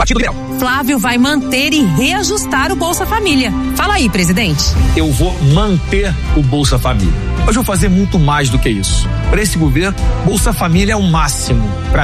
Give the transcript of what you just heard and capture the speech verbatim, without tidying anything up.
Partido Liberal. Flávio vai manter e reajustar o Bolsa Família. Fala aí, presidente. Eu vou manter o Bolsa Família. Mas vou fazer muito mais do que isso. Para esse governo, Bolsa Família é o máximo. Pra